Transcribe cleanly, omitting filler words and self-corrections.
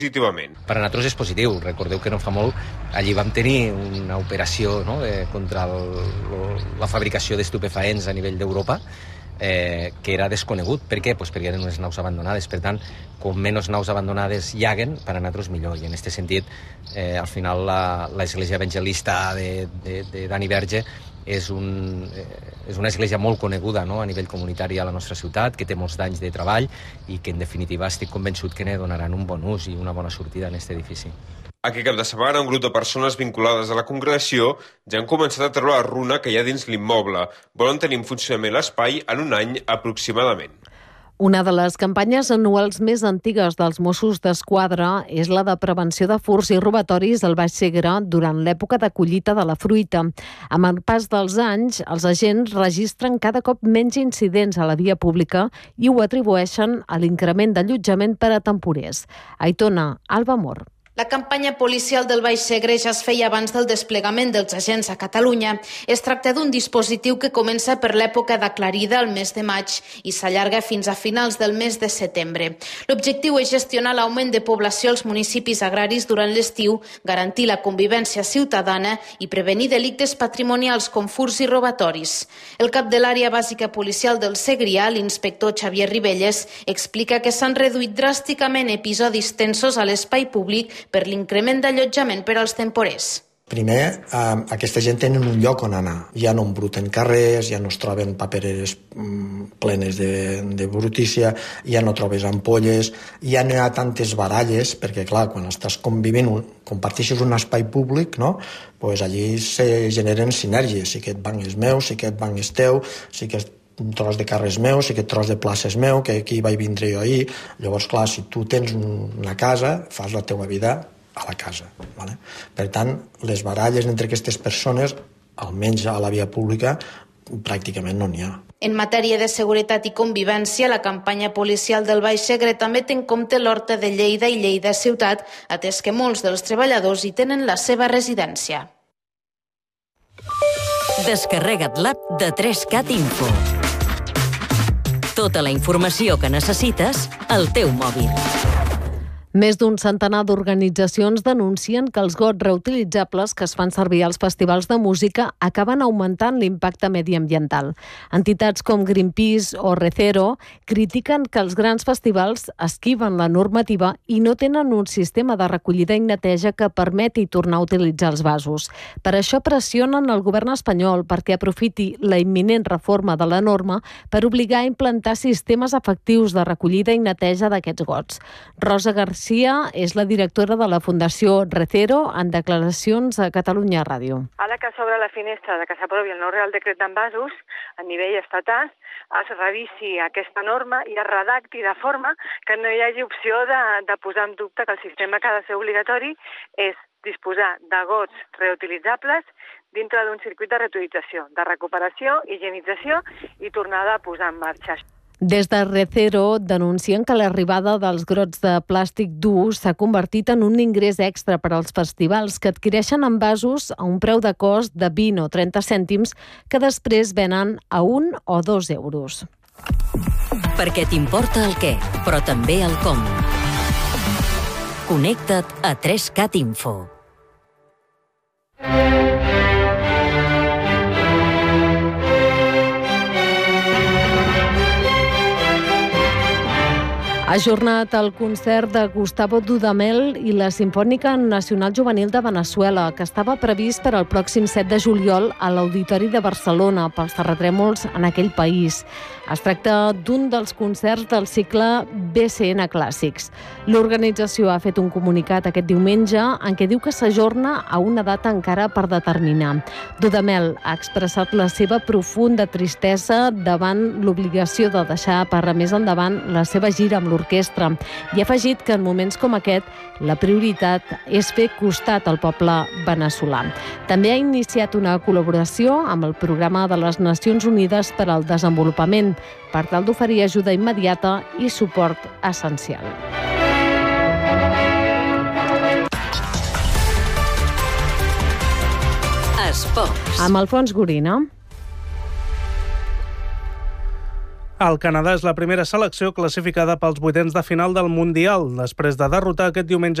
positivament. Per a nosaltres és positiu. Recordeu que no fa molt allí vam tenir una operació contra la fabricació d'estupefaents a nivell d'Europa, que era desconegut. Per què? Perquè eren unes naus abandonades. Per tant, com menys naus abandonades hi haguen, per a nosaltres millor. I en aquest sentit, al final, l'església evangelista de Dani Verge és una església molt coneguda a nivell comunitari a la nostra ciutat, que té molts d'anys de treball i que, en definitiva, estic convençut que ne donaran un bon ús i una bona sortida en aquest edifici. Aquest cap de setmana, un grup de persones vinculades a la congregació ja han començat a treure la runa que hi ha dins l'immoble. Volen tenir en funcionament l'espai en un any aproximadament. Una de les campanyes anuals més antigues dels Mossos d'Esquadra és la de prevenció de furts i robatoris al Baix Segre durant l'època de collita de la fruita. Amb el pas dels anys, els agents registren cada cop menys incidents a la via pública i ho atribueixen a l'increment d'allotjament per a temporers. A Aitona, Alba Mor. La campanya policial del Baix Segre ja es feia abans del desplegament dels agents a Catalunya. Es tracta d'un dispositiu que comença per l'època d'aclarida al mes de maig i s'allarga fins a finals del mes de setembre. L'objectiu és gestionar l'augment de població als municipis agraris durant l'estiu, garantir la convivència ciutadana i prevenir delictes patrimonials com furts i robatoris. El cap de l'àrea bàsica policial del Segrià, l'inspector Xavier Ribelles, explica que s'han reduït dràsticament episodis tensos a l'espai públic per l'increment d'allotjament per als temporers. Primer, aquesta gent tenen un lloc on anar. Ja no embruten carrers, ja no es troben papereres plenes de brutícia, ja no trobes ampolles, ja no hi ha tantes baralles, perquè, clar, quan estàs convivint, comparteixes un espai públic, no? Pues allí se generen sinergies. Si aquest banc és meu, si aquest banc és teu, si aquest un tros de carrer és meu, si aquest tros de plaça és meu, que aquí vaig vindre jo ahir. Llavors, clar, si tu tens una casa, fas la teua vida a la casa. Vale? Per tant, les baralles entre aquestes persones, almenys a la via pública, pràcticament no n'hi ha. En matèria de seguretat i convivència, la campanya policial del Baix Segre també té en compte l'Horta de Lleida i Lleida Ciutat, atès que molts dels treballadors hi tenen la seva residència. Descarrega't l'app de 3CAT Info. Tota la informació que necessites al teu mòbil. Més d'un centenar d'organitzacions denuncien que els gots reutilitzables que es fan servir als festivals de música acaben augmentant l'impacte mediambiental. Entitats com Greenpeace o Recero critiquen que els grans festivals esquiven la normativa i no tenen un sistema de recollida i neteja que permeti tornar a utilitzar els vasos. Per això pressionen el govern espanyol perquè aprofiti la imminent reforma de la norma per obligar a implantar sistemes efectius de recollida i neteja d'aquests gots. Rosa García és la directora de la Fundació Recero en declaracions a Catalunya Ràdio. Ara que s'obre la finestra de que s'aprovi el nou Real Decret d'envasos a nivell estatal, es revisi aquesta norma i es redacti de forma que no hi hagi opció de posar en dubte que el sistema que ha de ser obligatori és disposar de gots reutilitzables dintre d'un circuit de reutilització, de recuperació, higienització i tornada a posar en marxa. Des de Recero denuncien que l'arribada dels grots de plàstic dur s'ha convertit en un ingrés extra per als festivals que adquireixen envasos a un preu de cost de 20 o 30 cèntims que després venen a 1 o 2 euros. Perquè t'importa el què, però també el com. Connecta't a 3CAT Info. Ha ajornat el concert de Gustavo Dudamel i la Simfònica Nacional Juvenil de Veneçuela, que estava previst per al pròxim 7 de juliol a l'Auditori de Barcelona pels terratrèmols en aquell país. Es tracta d'un dels concerts del cicle BCN Clàssics. L'organització ha fet un comunicat aquest diumenge en què diu que s'ajorna a una data encara per determinar. Dudamel ha expressat la seva profunda tristesa davant l'obligació de deixar per a més endavant la seva gira amb l'orquestra i ha afegit que en moments com aquest la prioritat és fer costat al poble veneçolà. També ha iniciat una col·laboració amb el Programa de les Nacions Unides per al Desenvolupament per tal d'oferir ajuda immediata i suport essencial. Esports. Amb Alfons Gorina. El Canadà és la primera selecció classificada pels vuitens de final del Mundial, després de derrotar aquest diumenge